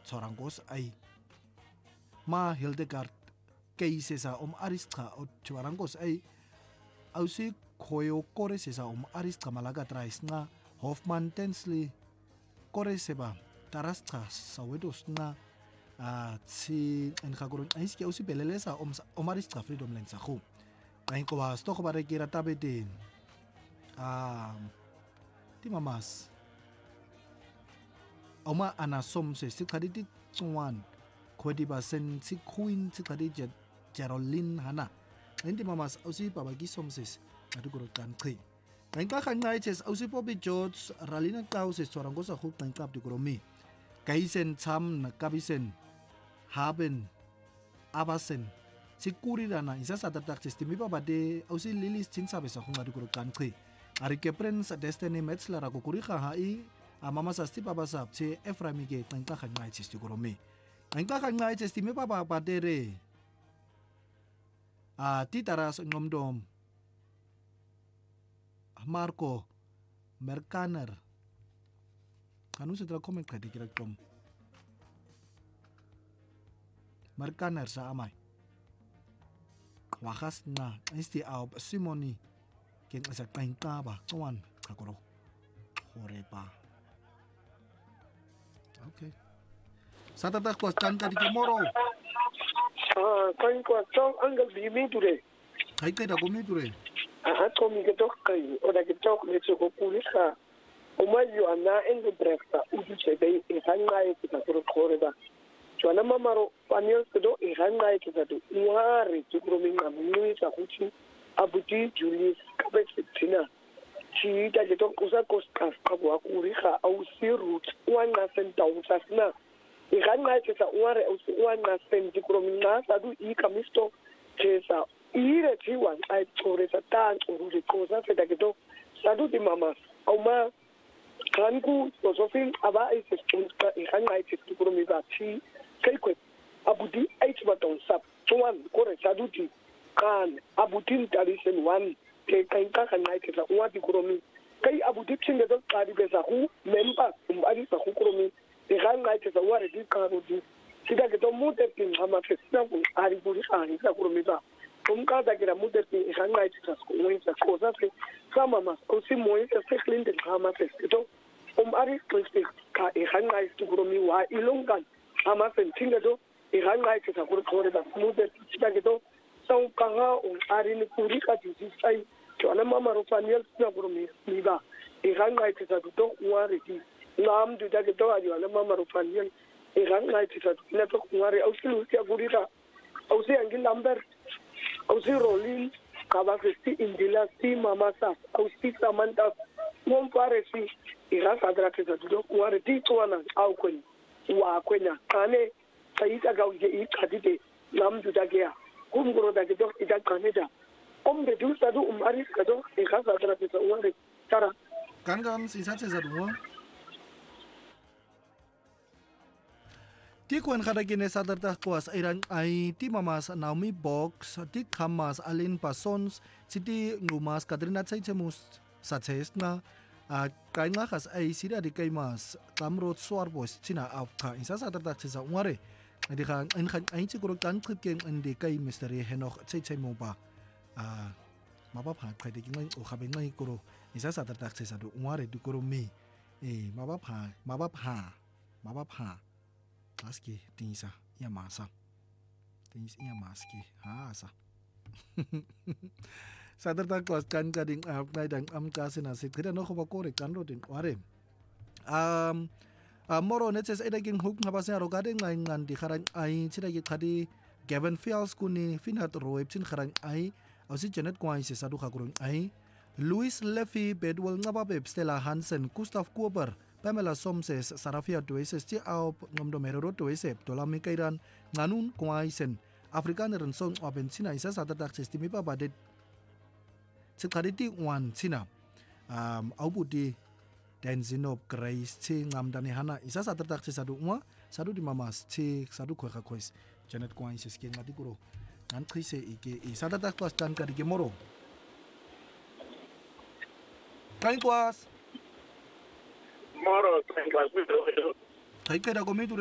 tsorangos ai ma Hildegard keisesa arisqa o tsorangos ai ausi koyo koresesa arisqa malaga traisna Hoffman Tensley koreseba tarasqa sawedos na si enhakurun aiski ausi belelesa arisqa freedom lensa khu kain ko was to bare kira tabedin ti mamas oma anasom se sikaditi tsuan kodi basen si queen sikaditi Geraldine hana Nanti mamas ausi babagi somses aduguro kankri Nangka kanaiches ausi popi George ralina kauses sorangosa huk nangkap duguro kaisen cham na kabisen haben abasen sikuri rana isa satatak sistemi babade ausi lilis chinsabe sa hung aduguro kankri Arike Prince Destiny Metzler akukuri hai mama sasti baba sab che Efraimige nangka kanaiches duguro Nangka kanaiches timi baba badere titaras ngomdom Marco Mercaner kanu setelah komen kadi kira kom Mercaner sa amai wakas na isti aub simoni ken asa kainka ba tuan kakoro horepa okay satatak kuas kan kadi moro kain ko tong anggal bimi ture kai da komi ture to mi ke tok kai o da ke tok le ko pulisa o mai yo ana en de brekta u du se dei e hanga e ta tro khore ba to ana mamaro panio ke do e hanga e ta do uare tu kro mi ngamni ta kuchi abuti julius kabet tina chi da ke tok usa kosta ka bo akuri kha au sirut wana senta usasna e hanga e ta uare au wana senta kro mi na sa du i kamisto kesa ire tiwan ai tore sa tan uru cosa se da keto sadu di mama au ma kanku sofin aba ai se tsunka i hanga ai se tukuro mi ba chi kai kwe abudi ai tba ton sap tuan kore sadu ti kan abutin tarisen wan ke kai ka kan ai ke sa wati kuro mi kai abudi chinga do kadi be sa hu memba ari sa hu kuro mi i hanga ai se sa ware di karo di sida keto mute tin hama se sina ku ari buri ani sa kuro mi ba Umkada kira mudeti ihanga itas kuwinsa koza se sama mas usi moisa se klinde hama se to ari kristi ka ihanga istuguro mi wa ilongan hama se tinga do ihanga itas kuro kore da mudeti tsage do sau kanga ari ni kuri ka disi sai to ana mama ro faniel na kuro mi ba ihanga itas do wari di ngam du da do ari ana mama ro faniel ihanga itas na to wari ausilu ya gurita ausi angin lambert ausi rolin kaba kristi indila si mamasa ausi samanta mon pare si irasa drake za do ware di tuana au kwen wa kwenya kane saita ga uje i kadide namdu dagea kumgoro dage do ida kaneda ombe du sadu aris kado irasa drake za ware tara kan sisa za do Ti kwen kada gine sadarta kuas iran ay ti mamas Naomi Box ti kamas alin pasons ti ngumas Katrina Tsaitsemus sa na kay nga kas ay sira di kay mas kamrot suarbos tina apka isa sadarta sa ngare di kan ay siguro kan trip ken indi kay mystery Henok Tsaitsemo ba mabapha kay di ngay o khabe ngay kuro isa sadarta sa do ngare di kuro mi mabapha Aski tinsa iya masa sa sadar ta kwas kan kading na dang kasi na sit kida no ko bakore kan rodin ware moro netes edaging huk ngabase aro gading ngan di kharang ai chidagi khadi Gavin Fields kuni finat roep chin kharang ai ausi Janet kwai se sadu khakurung ai Louis Leffy Bedwell ngababe Stella Hansen Gustav Kuber Pamela Somses Sarafia Dueses ti au ngomdo meroro Duesep dolami kairan nganun kwaisen Afrikanerin song open sina isa satatak sistemi babade Tsikhariti wan sina au budi Denzino Grace ti ngamdani hana isa satatak sadu ngwa sadu di mamas ti sadu kwa kwes Janet kwaises ken ngati kuro nan krise ike satatak kwas tan kadike moro kain kwas Moro, kai ka da komi